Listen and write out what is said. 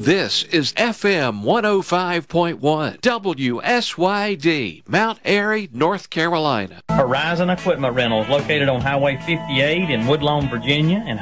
This is FM 105.1 WSYD, Mount Airy, North Carolina. Horizon Equipment Rentals, located on Highway 58 in Woodlawn, Virginia, and